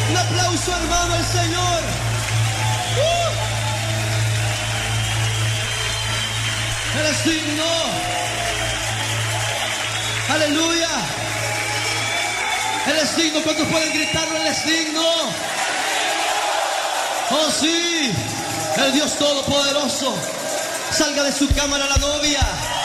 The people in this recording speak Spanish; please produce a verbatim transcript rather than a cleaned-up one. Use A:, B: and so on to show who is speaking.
A: Un aplauso, hermano, al Señor. ¡Uh! Él es digno. Aleluya. Él es digno. ¿Cuántos pueden gritarlo? Él es digno. Oh sí, el Dios Todopoderoso. Salga de su cámara la novia.